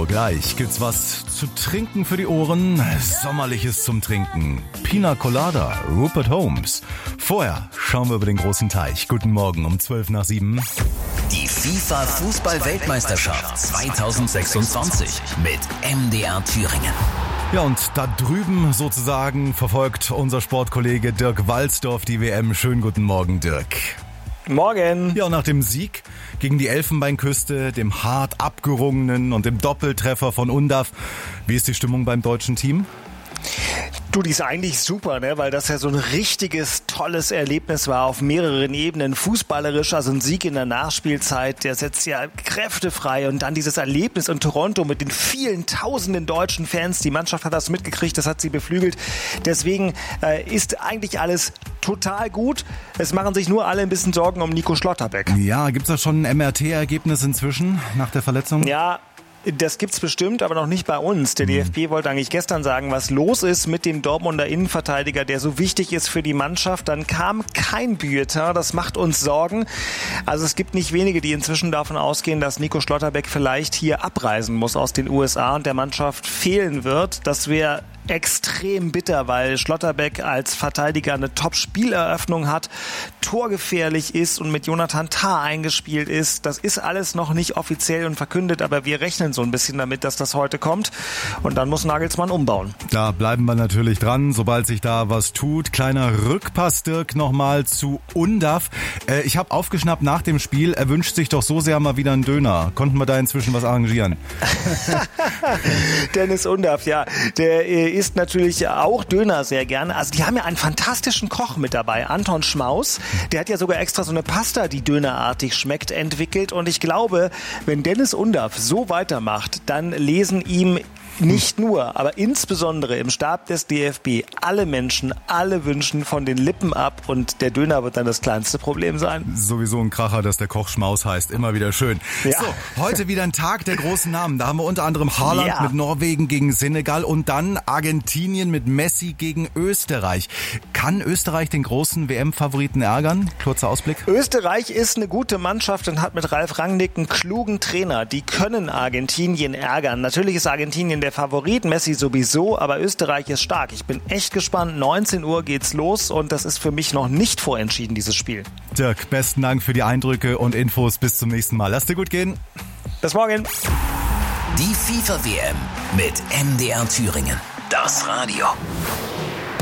Gleich gibt's was zu trinken für die Ohren, Sommerliches zum Trinken. Pina Colada, Rupert Holmes. Vorher schauen wir über den großen Teich. Guten Morgen um 7:12. Die FIFA-Fußball-Weltmeisterschaft 2026 mit MDR Thüringen. Ja, und da drüben sozusagen verfolgt unser Sportkollege Dirk Walzdorf die WM. Schönen guten Morgen, Dirk. Morgen. Ja, und nach dem Sieg gegen die Elfenbeinküste, dem hart abgerungenen und dem Doppeltreffer von Undav, wie ist die Stimmung beim deutschen Team? Du, die ist eigentlich super, ne? Weil das ja so ein richtiges, tolles Erlebnis war auf mehreren Ebenen. Fußballerisch, also ein Sieg in der Nachspielzeit, der setzt ja Kräfte frei. Und dann dieses Erlebnis in Toronto mit den vielen tausenden deutschen Fans. Die Mannschaft hat das mitgekriegt, das hat sie beflügelt. Deswegen ist eigentlich alles total gut. Es machen sich nur alle ein bisschen Sorgen um Nico Schlotterbeck. Ja, gibt's da schon ein MRT-Ergebnis inzwischen nach der Verletzung? Ja. Das gibt's bestimmt, aber noch nicht bei uns. Der DFB wollte eigentlich gestern sagen, was los ist mit dem Dortmunder Innenverteidiger, der so wichtig ist für die Mannschaft. Dann kam kein Bulletin. Das macht uns Sorgen. Also es gibt nicht wenige, die inzwischen davon ausgehen, dass Nico Schlotterbeck vielleicht hier abreisen muss aus den USA und der Mannschaft fehlen wird. Das wäre extrem bitter, weil Schlotterbeck als Verteidiger eine Top-Spieleröffnung hat, torgefährlich ist und mit Jonathan Tah eingespielt ist. Das ist alles noch nicht offiziell und verkündet, aber wir rechnen so ein bisschen damit, dass das heute kommt. Und dann muss Nagelsmann umbauen. Da bleiben wir natürlich dran, sobald sich da was tut. Kleiner Rückpass, Dirk, nochmal zu Undav. Ich habe aufgeschnappt nach dem Spiel, er wünscht sich doch so sehr mal wieder einen Döner. Konnten wir da inzwischen was arrangieren? Dennis Undav, ja, der isst natürlich auch Döner sehr gerne. Also die haben ja einen fantastischen Koch mit dabei, Anton Schmaus. Der hat ja sogar extra so eine Pasta, die dönerartig schmeckt, entwickelt. Und ich glaube, wenn Dennis Undav so weitermacht, dann lesen ihm nicht nur, aber insbesondere im Stab des DFB alle Menschen, alle Wünschen von den Lippen ab und der Döner wird dann das kleinste Problem sein. Sowieso ein Kracher, dass der Koch Schmaus heißt. Immer wieder schön. Ja. So, heute wieder ein Tag der großen Namen. Da haben wir unter anderem Haaland mit Norwegen gegen Senegal und dann Argentinien mit Messi gegen Österreich. Kann Österreich den großen WM-Favoriten ärgern? Kurzer Ausblick. Österreich ist eine gute Mannschaft und hat mit Ralf Rangnick einen klugen Trainer. Die können Argentinien ärgern. Natürlich ist Argentinien der Favorit, Messi sowieso, aber Österreich ist stark. Ich bin echt gespannt. 19 Uhr geht's los und das ist für mich noch nicht vorentschieden, dieses Spiel. Dirk, besten Dank für die Eindrücke und Infos. Bis zum nächsten Mal. Lass dir gut gehen. Bis morgen. Die FIFA-WM mit MDR Thüringen. Das Radio.